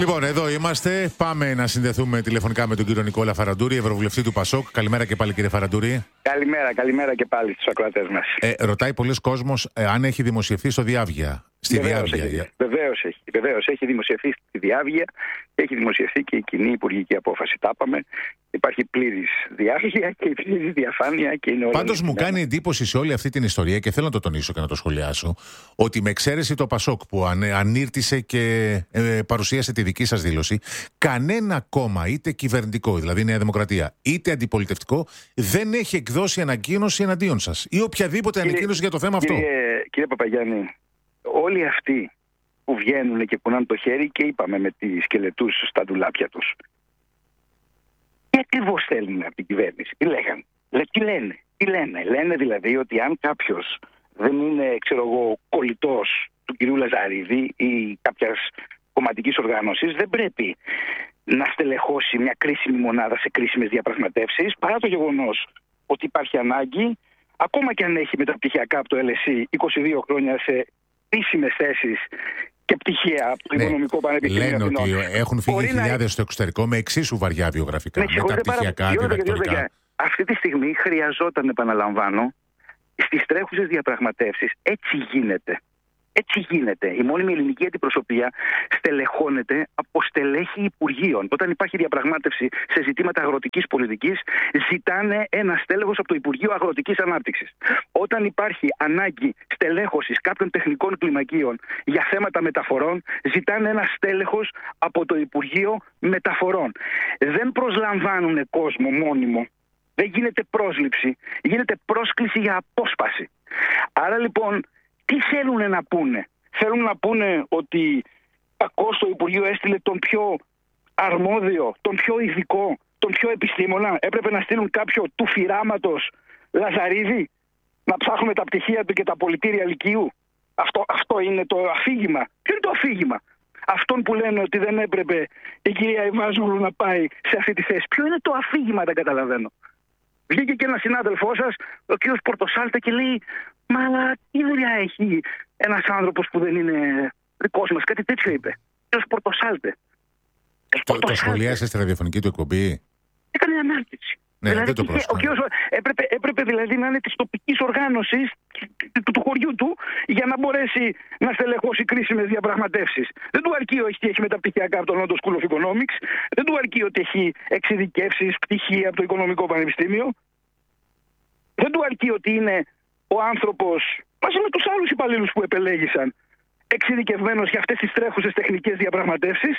Λοιπόν, εδώ είμαστε. Πάμε να συνδεθούμε τηλεφωνικά με τον κύριο Νικόλα Φαραντούρη, ευρωβουλευτή του ΠΑΣΟΚ. Καλημέρα και πάλι, κύριε Φαραντούρη. Καλημέρα και πάλι στους ακροατές μας. Ρωτάει πολλοί κόσμος αν έχει δημοσιευθεί στο Διάβγεια. Στη Διάβγεια. Βεβαίως έχει δημοσιευθεί στη Διάβγεια και έχει δημοσιευθεί και η κοινή υπουργική απόφαση. Τα είπαμε. Υπάρχει πλήρης διάβγεια και πλήρης διαφάνεια και είναι όλα. Πάντως μου κάνει εντύπωση σε όλη αυτή την ιστορία και θέλω να το τονίσω και να το σχολιάσω, ότι με εξαίρεση το ΠΑΣΟΚ που ανήρτησε και παρουσίασε τη δική σας δήλωση, κανένα κόμμα, είτε κυβερνητικό, δηλαδή Νέα Δημοκρατία, είτε αντιπολιτευτικό, δεν έχει εκδώσει ανακοίνωση εναντίον σας ή οποιαδήποτε ανακοίνωση για το θέμα αυτό. Κύριε Παπαγιάννη, όλοι αυτοί που βγαίνουν και κουνάνε το χέρι και είπαμε με τις σκελετούς στα ντουλάπια τους, τι ακριβώς θέλουν από την κυβέρνηση, τι λέγανε, τι λένε. Λένε δηλαδή ότι αν κάποιος δεν είναι, κολλητός του κυρίου Λαζαρίδη ή κάποιας κομματικής οργάνωσης, δεν πρέπει να στελεχώσει μια κρίσιμη μονάδα σε κρίσιμες διαπραγματεύσεις, παρά το γεγονός ότι υπάρχει ανάγκη, ακόμα και αν έχει μεταπτυχιακά από το LSE 22 χρόνια σε κρίσιμες θέσεις και πτυχία από το Οικονομικό Πανεπιστήμιο. Λένε ότι έχουν φύγει χιλιάδες στο εξωτερικό με εξίσου βαριά βιογραφικά, μεταπτυχιακά, διδακτορικά. Αυτή τη στιγμή χρειαζόταν, επαναλαμβάνω, στις τρέχουσες διαπραγματεύσεις, έτσι γίνεται. Η μόνιμη ελληνική αντιπροσωπεία στελεχώνεται από στελέχη υπουργείων. Όταν υπάρχει διαπραγμάτευση σε ζητήματα αγροτικής πολιτικής, ζητάνε ένα στέλεχος από το Υπουργείο Αγροτικής Ανάπτυξης. Όταν υπάρχει ανάγκη στελέχωσης κάποιων τεχνικών κλιμακίων για θέματα μεταφορών, ζητάνε ένα στέλεχος από το Υπουργείο Μεταφορών. Δεν προσλαμβάνουν κόσμο μόνιμο. Δεν γίνεται πρόσληψη. Γίνεται πρόσκληση για απόσπαση. Άρα λοιπόν, τι θέλουν να πούνε? Θέλουν να πούνε ότι κακώς το Υπουργείο έστειλε τον πιο αρμόδιο, τον πιο ειδικό, τον πιο επιστήμονα. Έπρεπε να στείλουν κάποιο του φυράματος Λαζαρίδη, να ψάχνουμε τα πτυχία του και τα πολιτήρια λυκείου. Αυτό είναι το αφήγημα. Ποιο είναι το αφήγημα? Αυτόν που λένε ότι δεν έπρεπε η κυρία Ιβάζογλου να πάει σε αυτή τη θέση. Ποιο είναι το αφήγημα? Δεν καταλαβαίνω. Βγήκε και ένας συνάδελφός σας, ο κ. Πορτοσάλτε, και λέει: μα τι δουλειά έχει ένας άνθρωπος που δεν είναι δικός μας? Κάτι τέτοιο είπε. Ο κ. Πορτοσάλτε. Το σχολίασε στη ραδιοφωνική του εκπομπή. Έκανε ανάρτηση. Ναι, δηλαδή, δεν το έπρεπε δηλαδή να είναι της τοπικής οργάνωσης του χωριού του για να μπορέσει να στελεχώσει κρίσιμες διαπραγματεύσεις. Δεν του αρκεί ότι έχει μεταπτυχιακά από το London School of Economics, δεν του αρκεί ότι έχει εξειδικεύσεις, πτυχία από το Οικονομικό Πανεπιστήμιο, δεν του αρκεί ότι είναι ο άνθρωπος, μαζί με τους άλλους υπαλλήλους που επελέγησαν, εξειδικευμένος για αυτές τις τρέχουσες τεχνικές διαπραγματεύσεις.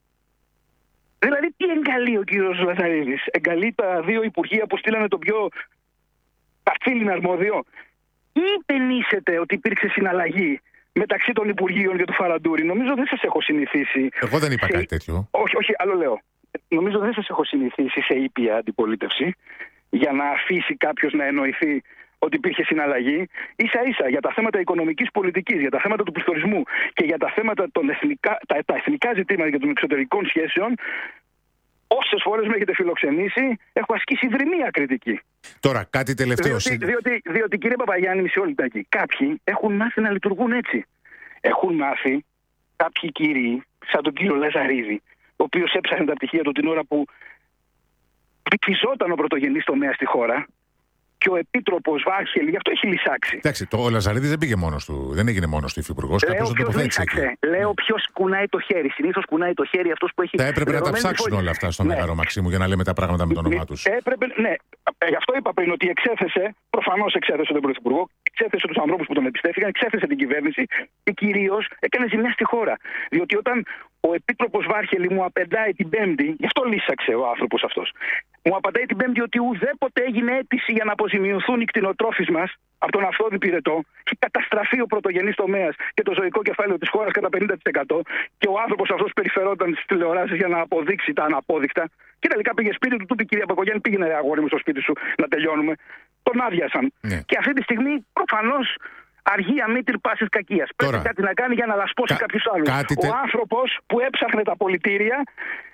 Δηλαδή, τι εγκαλεί ο κύριος Λαζαρίδης? Εγκαλεί τα δύο υπουργεία που στείλανε τον πιο καθήλυνα αρμόδιο? Ή υπενήσετε ότι υπήρξε συναλλαγή μεταξύ των υπουργείων και του Φαραντούρη? Νομίζω δεν σας έχω συνηθίσει. Εγώ δεν είπα κάτι τέτοιο. Όχι, άλλο λέω. Νομίζω δεν σας έχω συνηθίσει σε ήπια αντιπολίτευση για να αφήσει κάποιος να εννοηθεί ότι υπήρχε συναλλαγή. Ίσα-ίσα για τα θέματα οικονομικής πολιτικής, για τα θέματα του πληθωρισμού και για τα θέματα τα εθνικά ζητήματα και των εξωτερικών σχέσεων, όσες φορές με έχετε φιλοξενήσει, έχω ασκήσει δρυμία κριτική. Τώρα, κάτι τελευταίο. Διότι κύριε Παπαγιάννη, μισό λεπτάκι, κάποιοι έχουν μάθει να λειτουργούν έτσι. Έχουν μάθει κάποιοι κύριοι, σαν τον κύριο Λαζαρίδη, ο οποίος έψαχνε τα πτυχία του την ώρα που πηξιζόταν ο πρωτογενής τομέας στη χώρα, και ο Επίτροπος Βάρχελ, γι' αυτό έχει λυσάξει. Εντάξει, ο Λαζαρίδης δεν πήγε μόνος του, δεν έγινε μόνος του υφυπουργός. Κάποιος τον τοποθέτησε. Λέω ποιος κουνάει το χέρι. Συνήθως κουνάει το χέρι αυτός που έχει. Θα έπρεπε να τα ψάξουν όλα αυτά στο Μέγαρο Μαξίμου για να λέμε τα πράγματα με το όνομά τους. Ναι. Γι' αυτό είπα πριν ότι προφανώς εξέθεσε τον Πρωθυπουργό, εξέθεσε τους ανθρώπους που τον εμπιστεύτηκαν, εξέθεσε την κυβέρνηση και κυρίως έκανε ζημιά στη χώρα. Διότι όταν ο Επίτροπος Βάρχελ μου απαντάει την Πέμπτη, γι' αυτό λύσαξε ο άνθρωπος αυτός, μου απαντάει την Πέμπτη ότι ουδέποτε έγινε αίτηση για να αποζημιωθούν οι κτηνοτρόφοι μας από τον αυθόδη πυρετό, έχει καταστραφεί ο πρωτογενής τομέας και το ζωικό κεφάλαιο της χώρας κατά 50%, και ο άνθρωπος αυτός περιφερόταν στις τηλεοράσεις για να αποδείξει τα αναπόδεικτα. Και τελικά πήγε σπίτι του, του είπε: κυρία Πακογιάννη, πήγαινε ρε αγόρι μου στο σπίτι σου να τελειώνουμε. Τον άδειασαν. Ναι. Και αυτή τη στιγμή προφανώς αργεί αμήτρη πάσης κακίας. Πρέπει κάτι να κάνει για να λασπώσει κάποιους άλλους. Ο άνθρωπος που έψαχνε τα πολιτήρια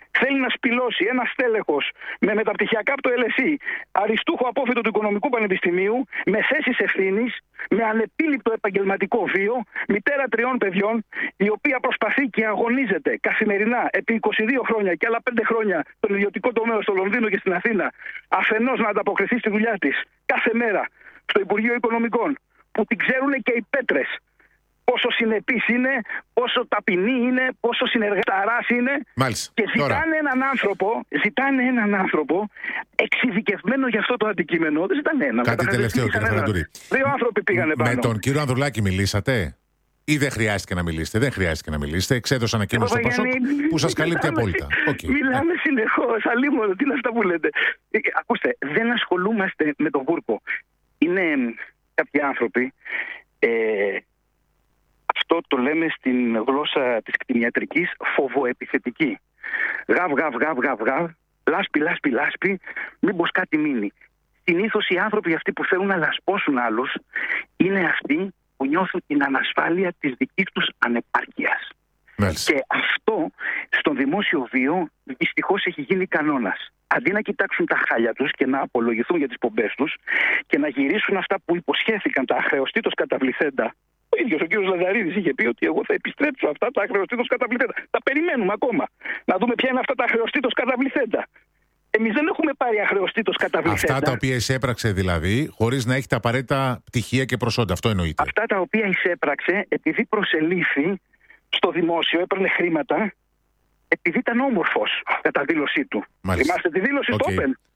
θέλει να σπηλώσει ένα στέλεχος με μεταπτυχιακά από το LSE, αριστούχο απόφοιτο του Οικονομικού Πανεπιστημίου, με θέσεις ευθύνης, με ανεπίληπτο επαγγελματικό βίο, μητέρα 3 παιδιών, η οποία προσπαθεί και αγωνίζεται καθημερινά επί 22 χρόνια και άλλα 5 χρόνια στον ιδιωτικό τομέα στο Λονδίνο και στην Αθήνα, αφενός να ανταποκριθεί στη δουλειά της κάθε μέρα στο Υπουργείο Οικονομικών, που την ξέρουν και οι πέτρες. Πόσο συνεπής είναι, πόσο ταπεινή είναι, πόσο συνεργαταράς είναι. Μάλιστα. Και ζητάνε έναν άνθρωπο εξειδικευμένο για αυτό το αντικείμενο. Δεν ζητάνε έναν. Κάτι τελευταίο, κύριε Φεραντουρή. 2 άνθρωποι πήγανε πάνω. Με τον κύριο Ανδρουλάκη μιλήσατε ή δεν χρειάστηκε να μιλήσετε? Δεν χρειάστηκε να μιλήσετε. Εξέδωσε ανακοίνωση στο Πασόκ που σας καλύπτει απόλυτα. Μιλάμε συνεχώς. Αλίμονο, τι είναι αυτά που λέτε. Ακούστε, δεν ασχολούμαστε με τον βούρκο. Είναι κάποιοι άνθρωποι. Αυτό το λέμε στην γλώσσα της κτηνιατρικής φοβοεπιθετική. Γαβ, λάσπη, μήπως κάτι μείνει. Συνήθως οι άνθρωποι αυτοί που θέλουν να λασπώσουν άλλους είναι αυτοί που νιώθουν την ανασφάλεια της δικής τους ανεπάρκειας. Μάλιστα. Και αυτό στον δημόσιο βίο δυστυχώς έχει γίνει κανόνας. Αντί να κοιτάξουν τα χάλια τους και να απολογηθούν για τις πομπές τους και να γυρίσουν αυτά που υποσχέθηκαν, τα αχρεωστήτως καταβληθέντα. Ο ίδιος ο κύριος Λαζαρίδης είχε πει ότι εγώ θα επιστρέψω αυτά τα αχρεωστήτως καταβληθέντα. Τα περιμένουμε ακόμα. Να δούμε ποια είναι αυτά τα αχρεωστήτως καταβληθέντα. Εμείς δεν έχουμε πάρει αχρεωστήτως καταβληθέντα. Αυτά τα οποία εισέπραξε δηλαδή, χωρίς να έχει τα απαραίτητα πτυχία και προσόντα. Αυτό εννοείται. Αυτά τα οποία εισέπραξε επειδή προσελήφθη στο δημόσιο, έπαιρνε χρήματα, επειδή ήταν όμορφος κατά δήλωσή του. Μάλιστα. Θυμάστε τη δήλωση του Open.